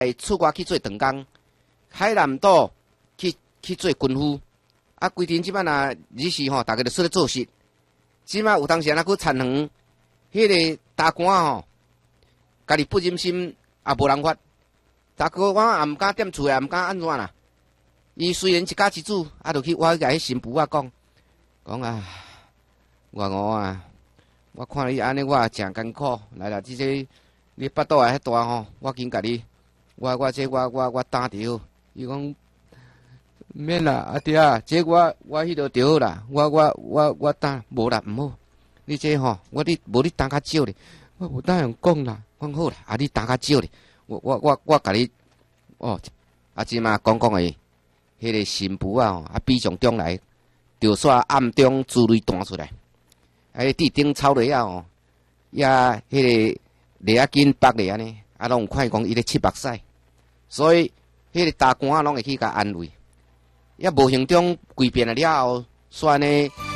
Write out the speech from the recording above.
会出外去做长工，海南岛去做军夫。啊，规定即摆若日时吼，大家就出来做事。即摆有当时啊，去田园，迄个大官吼，家己不忍心，也无人发。大官也毋敢踮厝诶，也毋敢安怎啦。伊虽然一家之主，啊，就去我甲迄新妇啊讲啊，外公啊，我看你安尼，我也诚艰苦。来啦，你腹肚也遐大吼，我紧甲你，我担着。伊讲。免啦，阿爹啊，这我迄落就好啦，我担无啦，毋好。你这吼，无你担较少咧，我无当样讲啦，讲好啦，啊你担较少咧，我甲你哦，啊即嘛讲诶，迄个新妇啊，啊比从中来，就煞暗中珠泪弹出来，啊地顶抄落啊吼，也迄个掠啊紧绑咧安尼，啊拢有看讲伊咧七目屎，所以迄个大官拢会去甲安慰。也无形中跪遍了后，煞呢